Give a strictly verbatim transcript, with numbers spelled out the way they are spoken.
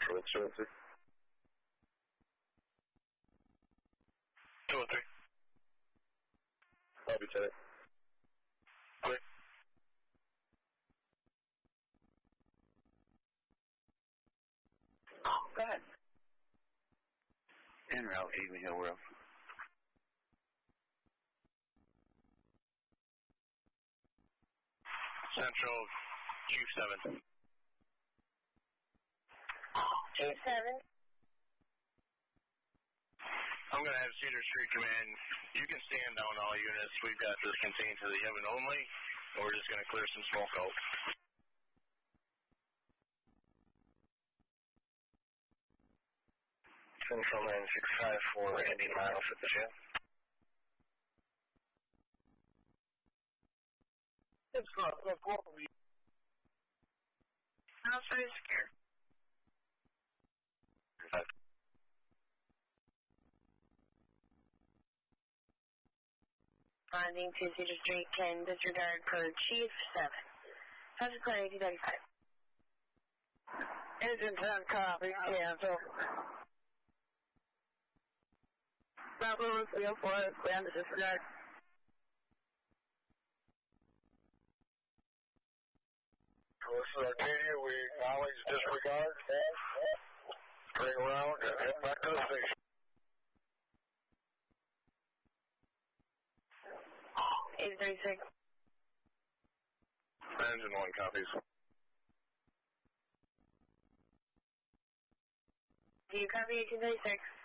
Control two oh three. two oh three. Copy, Lieutenant. Clear. Go ahead. En route, Haven Hill Road. Central, Chief seven. Chief seven. I'm going to have Cedar Street come in. You can stand down all units. We've got this contained to the Heaven only, and we're just going to clear some smoke out. Central nine six five for Andy Miles at the jail. It's not the problem. I'm so scared. Finding two Cedar Street can disregard code Chief seven. Subject code eighteen thirty-five. Engine ten copy, cancel. Stop Louis, three oh four, stand to disregard. This is Arcadia. We acknowledge disregard. Turning around and head back to the station. eight thirty-six. Engine one copies. Do you copy eighteen thirty-six?